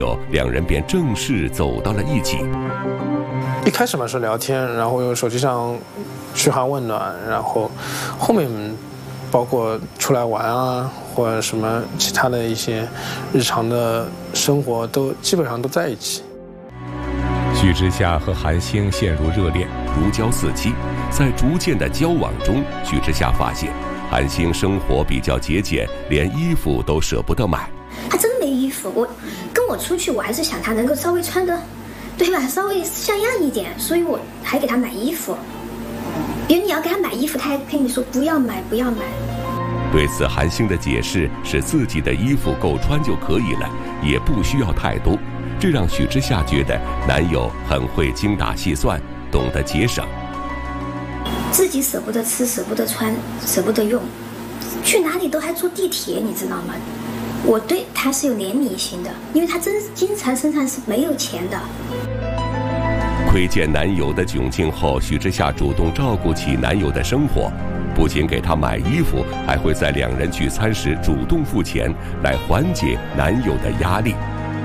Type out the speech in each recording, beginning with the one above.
两人便正式走到了一起。 一开始嘛是聊天，然后用手机上嘘寒问暖，然后后面包括出来玩啊，或者什么其他的一些日常的生活都基本上都在一起。 许之夏和韩星陷入热恋，如胶似漆。在逐渐的交往中，许之夏发现韩星生活比较节俭，连衣服都舍不得买。 他真没衣服，跟我出去，我还是想他能够稍微穿的，对吧？稍微像样一点，所以我还给他买衣服。比如你要给他买衣服，他还跟你说不要买，不要买。 对此，韩星的解释是自己的衣服够穿就可以了，也不需要太多。这让许之夏觉得男友很会精打细算，懂得节省。 自己舍不得吃，舍不得穿，舍不得用，去哪里都还坐地铁，你知道吗？我对他是有怜悯心的，因为他经常身上是没有钱的。 窥见男友的窘境后，许之夏主动照顾起男友的生活，不仅给他买衣服，还会在两人聚餐时主动付钱，来缓解男友的压力。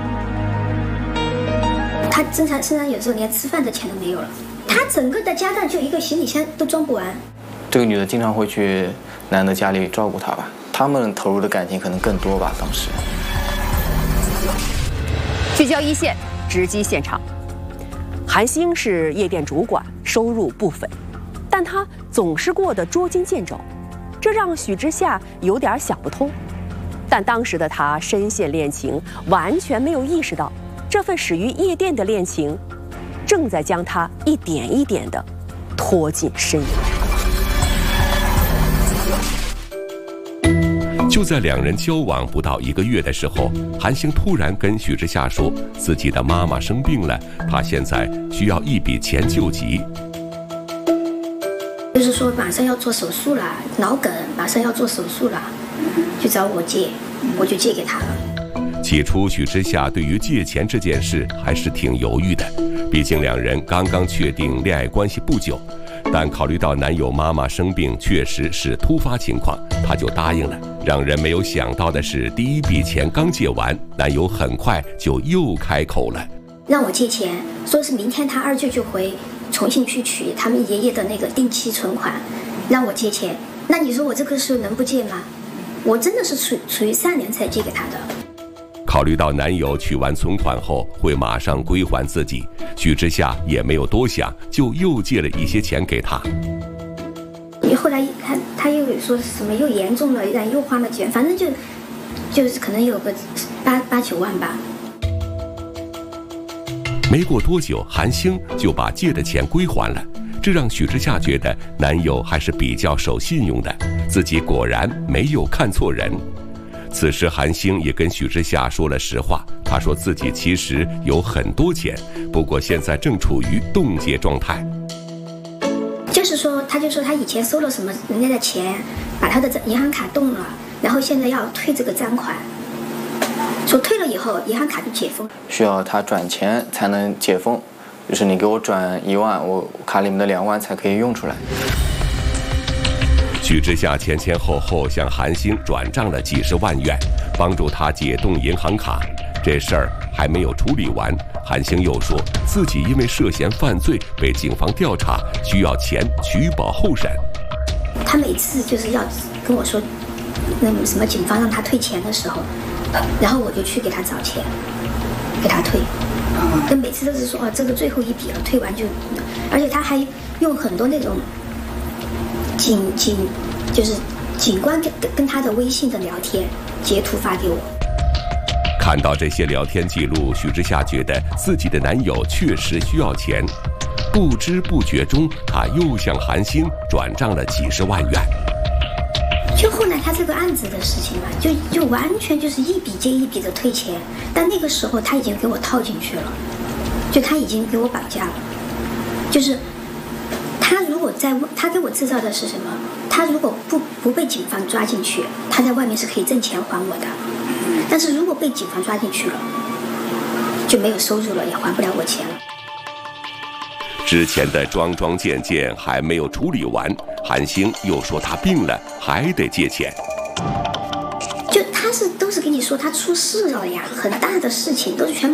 他身上有时候连吃饭的钱都没有了，他整个的家当就一个行李箱都装不完。 这个女的经常会去男的家里照顾他吧，他们投入的感情可能更多吧。当时聚焦一线，直击现场。韩星是夜店主管，收入不菲，但他总是过得捉襟见肘，这让许之夏有点想不通。但当时的他深陷恋情，完全没有意识到这份始于夜店的恋情正在将他一点一点地拖进深渊。 就在两人交往不到1个月的时候，韩星突然跟许之夏说自己的妈妈生病了，他现在需要一笔钱救急。 就是说马上要做手术了，脑梗马上要做手术了，就找我借，我就借给他了。 起初许之夏对于借钱这件事还是挺犹豫的，毕竟两人刚刚确定恋爱关系不久。但考虑到男友妈妈生病确实是突发情况，他就答应了。让人没有想到的是，第一笔钱刚借完，男友很快就又开口了， 让我借钱，说是明天他二舅就回重庆去取他们爷爷的那个定期存款，让我借钱。那你说我这个时候能不借吗？我真的是出于善良才借给他的。 考虑到男友取完存款后会马上归还自己，许之夏也没有多想，就又借了一些钱给他。 后来他又说什么又严重了，又花了钱，反正就是可能有个8、9万吧。 没过多久，韩星就把借的钱归还了，这让许之夏觉得男友还是比较守信用的，自己果然没有看错人。此时韩星也跟许之夏说了实话，他说自己其实有很多钱，不过现在正处于冻结状态。 就是说，他就说他以前收了什么人家的钱，把他的银行卡冻了，然后现在要退这个账款，说退了以后银行卡就解封， 需要他转钱才能解封，就是你给我转1万，我卡里面的2万才可以用出来。 许之夏前后后向韩星转账了几10万元，帮助他解冻银行卡。这事儿还没有处理完，韩星又说自己因为涉嫌犯罪被警方调查，需要钱取保候审。 他每次就是要跟我说那什么警方让他退钱的时候，然后我就去给他找钱给他退，但每次都是说这个最后一笔了，退完就，而且他还用很多那种就是警官跟他的微信的聊天截图发给我。 看到这些聊天记录，许之夏觉得自己的男友确实需要钱，不知不觉中，他又向韩星转账了几10万元。 就后来他这个案子的事情嘛，就完全就是一笔接一笔的退钱，但那个时候他已经给我套进去了，就他已经给我绑架了，就是他如果他给我制造的是什么？他如果不被警方抓进去，他在外面是可以挣钱还我的。但是如果被警方抓进去了，就没有收入了，也还不了我钱了。 之前的桩桩件件还没有处理完，韩星又说他病了，还得借钱。 就他都是跟你说他出事了呀，很大的事情都是全部。